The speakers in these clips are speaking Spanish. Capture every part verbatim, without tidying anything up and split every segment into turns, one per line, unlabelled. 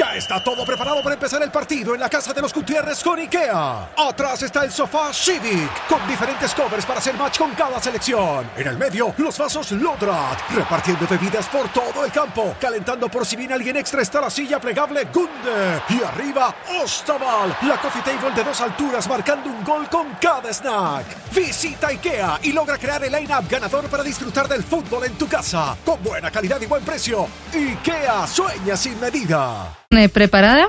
Ya está todo preparado para empezar el partido en la casa de los Gutiérrez con IKEA. Atrás está el sofá Civic, con diferentes covers para hacer match con cada selección. En el medio, los vasos Lodrat, repartiendo bebidas por todo el campo. Calentando por si viene alguien extra está la silla plegable Gunde. Y arriba, Ostaval, la coffee table de dos alturas marcando un gol con cada snack. Visita IKEA y logra crear el line-up ganador para disfrutar del fútbol en tu casa. Con buena calidad y buen precio. IKEA, sueña sin medida.
¿Preparada?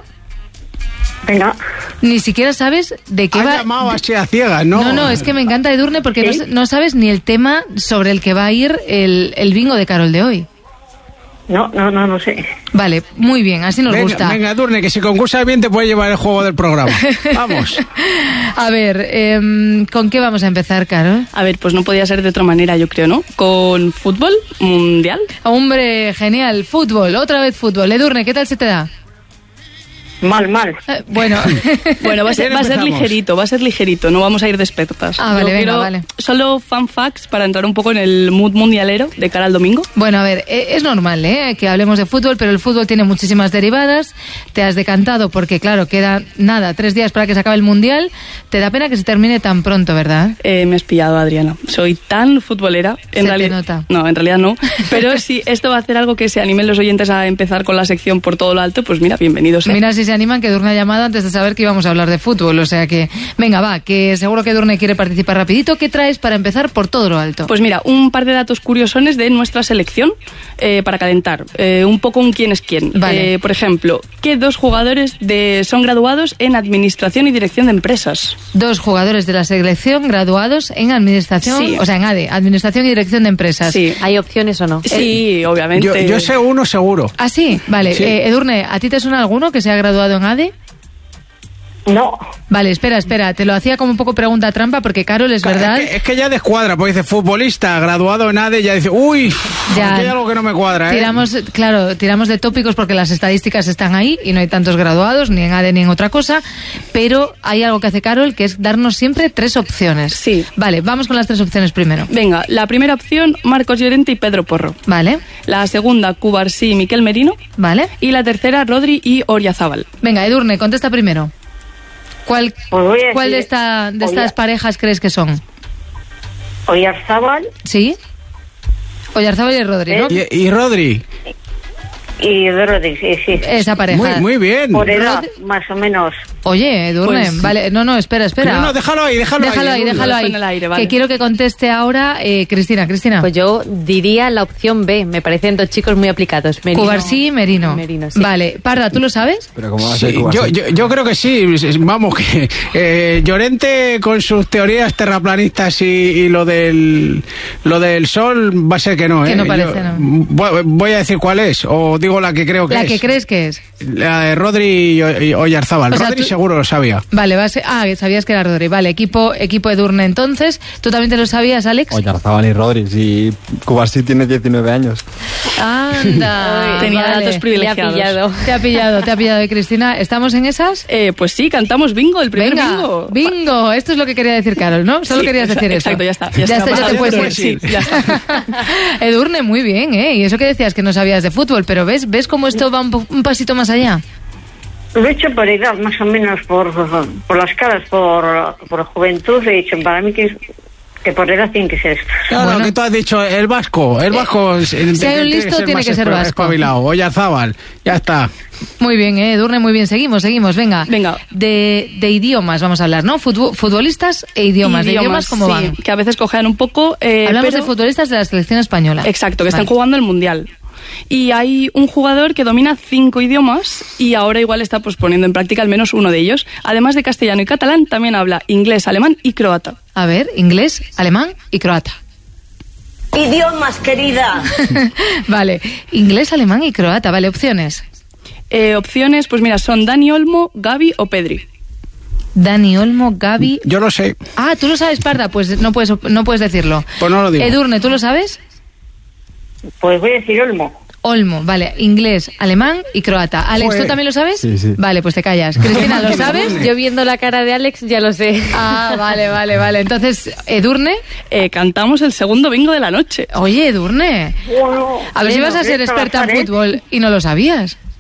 Venga.
Ni siquiera sabes de qué
ha
va...
Ha llamado así a ciegas, ¿no?
No, no, es que me encanta Edurne porque ¿sí? no, no sabes ni el tema sobre el que va a ir el, el bingo de Carol de hoy.
No, no, no, no sé.
Vale, muy bien, así nos
venga,
gusta.
Venga, Edurne, que si concursas bien te puedes llevar el juego del programa. Vamos.
A ver, eh, ¿con qué vamos a empezar, Carol?
A ver, pues no podía ser de otra manera, yo creo, ¿no? Con fútbol mundial.
Hombre, genial, fútbol, otra vez fútbol. Edurne, ¿qué tal se te da?
Mal, mal.
Eh, bueno,
bueno, va a ser, va a ser ligerito, va a ser ligerito, no vamos a ir de expertas.
Ah, vale,
Yo
venga, vale.
Solo fun facts para entrar un poco en el mood mundialero de cara al domingo.
Bueno, a ver, es normal, ¿eh? Que hablemos de fútbol, pero el fútbol tiene muchísimas derivadas. Te has decantado porque, claro, queda nada, tres días para que se acabe el mundial. Te da pena que se termine tan pronto, ¿verdad?
Eh, me has pillado, Adriana. Soy tan futbolera. En
se
reali-
te nota.
No, en realidad no. Pero si esto va a hacer algo que se animen los oyentes a empezar con la sección por todo lo alto, pues mira, bienvenidos. ¿eh?
Mira si se animan, que Edurne ha llamado antes de saber que íbamos a hablar de fútbol, o sea que, venga, va, que seguro que Edurne quiere participar rapidito. ¿Qué traes para empezar por todo lo alto?
Pues mira, un par de datos curiosones de nuestra selección eh, para calentar, eh, un poco un quién es quién.
Vale.
Eh, por ejemplo, ¿qué dos jugadores de, son graduados en Administración y Dirección de Empresas?
Dos jugadores de la selección graduados en Administración,
Sí.
o sea, en A D E, Administración y Dirección de Empresas.
Sí.
¿Hay opciones o no?
Sí, obviamente.
Yo, yo sé uno seguro.
¿Ah, sí? Vale.
Sí.
Eh, Edurne, ¿a ti te suena alguno que se ha graduado en A D E?
No.
Vale, espera, espera, te lo hacía como un poco pregunta trampa porque Carol, es verdad...
Es que, es que ya descuadra, porque dice futbolista, graduado en A D E, ya dice, uy,
Ya.
aquí hay algo que no me cuadra, ¿eh?
Tiramos, claro, tiramos de tópicos porque las estadísticas están ahí y no hay tantos graduados, ni en A D E ni en otra cosa, pero hay algo que hace Carol, que es darnos siempre tres opciones.
Sí.
Vale, vamos con las tres opciones primero.
Venga, la primera opción, Marcos Llorente y Pedro Porro.
Vale,
La segunda, Cubarsí y Miquel Merino.
vale.
Y la tercera, Rodri y Oriazábal.
Venga, Edurne, contesta primero. ¿Cuál,
Pues voy a
¿cuál de,
decir-
esta, de
voy
estas
a-
parejas crees que son?
Oyarzábal
¿Sí? Oyarzábal y Rodri, ¿no?
Y, y Rodri,
y Rodri, sí, sí.
Esa pareja.
muy, muy bien.
Por edad,
Rod-
más o menos.
Oye, Edurne,
Pues-
vale, no, no, espera, espera.
No, no, déjalo ahí, déjalo,
Déjalo ahí,
Edurne.
déjalo
Lo
ahí.
dejo en el aire, vale.
Que quiero que conteste ahora eh, Cristina. Cristina.
Pues yo diría la opción B. Me parecen dos chicos muy aplicados. Merino,
Cubarsí y Merino.
Merino, sí.
Vale, Parra, ¿tú lo sabes?
Pero ¿cómo va a
Sí,
ser Cuba?
yo, yo, yo creo que sí, vamos, que eh, Llorente con sus teorías terraplanistas y, y lo del lo del sol va a ser que no, ¿eh?
Que no parece,
Yo-
no.
Voy, voy a decir cuál es, o digo la que creo que
La
es.
que crees que es.
La de Rodri y, y Oyarzábal.
O sea,
Rodri
tú-
seguro lo sabía.
Vale, va a ser... Ah, sabías que era Rodri. Vale, equipo, equipo Edurne entonces. ¿Tú también te lo sabías, Alex?
Oyarzábal y Rodri, si Cubarsí tiene diecinueve años.
Anda.
Tenía
vale.
datos
Le ha
privilegiados.
pillado.
Te ha pillado, te ha pillado, Cristina. ¿Estamos en esas?
Eh, pues sí, cantamos bingo, el primer
Venga,
bingo.
bingo. Esto es lo que quería decir Carol, ¿no? Solo
Sí,
querías
exa-
decir eso.
exacto, ya está, ya
Ya,
está,
está, ya te
pasado,
puedes
ya
ir.
sí, ya está.
Edurne, muy bien, ¿eh? Y eso que decías que no sabías de fútbol, pero ¿ves, ¿ves cómo esto va un, po- un pasito más allá?
Lo he hecho por edad, más o menos, por, por las caras, por, por juventud. He dicho, para mí que, que por edad tiene que ser esto.
Claro,
Bueno.
lo que tú has dicho, el vasco, el vasco...
si hay un listo, tiene que ser
más
vasco.
espabilado. Oyarzábal, ya está.
Muy bien, ¿eh? Edurne, muy bien. Seguimos, seguimos, venga.
Venga.
De, de idiomas vamos a hablar, ¿no? Futbo- futbolistas e idiomas. ¿De idiomas cómo
sí,
van?
que a veces cojean un poco. eh,
Hablamos
pero-
de futbolistas de la selección española.
Exacto, que están
Vale.
jugando el Mundial. Y hay un jugador que domina cinco idiomas y ahora igual está pues, poniendo en práctica al menos uno de ellos. Además de castellano y catalán, también habla inglés, alemán y croata.
A ver, inglés, alemán y croata.
Idiomas, querida.
Vale, inglés, alemán y croata. Vale, opciones.
Eh, opciones, pues mira, son Dani Olmo, Gavi o Pedri.
Dani Olmo, Gavi...
Yo lo sé,
Ah, ¿tú lo sabes, Parda? Pues no puedes, no puedes decirlo.
pues no lo digo.
Edurne, ¿tú lo sabes?
Pues voy a decir Olmo.
Olmo, vale, inglés, alemán y croata. Alex,
Joder.
¿tú también lo sabes?
Sí, sí.
Vale, pues te callas. Cristina, ¿lo sabes?
Yo viendo la cara de Alex ya lo sé.
Ah, vale, vale, vale. Entonces, Edurne...
Eh, cantamos el segundo bingo de la noche.
Oye, Edurne, a ver si vas a ser
Bueno,
experta en
trabajar, ¿eh?
fútbol y no lo sabías.